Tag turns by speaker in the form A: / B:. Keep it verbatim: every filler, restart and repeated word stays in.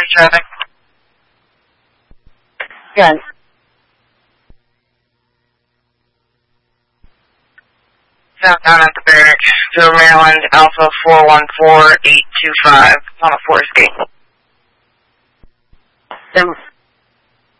A: traffic.
B: Good.
A: Southbound at the barracks, Joe, Maryland, Alpha four one four eight two five on a Forest Gate.
B: Then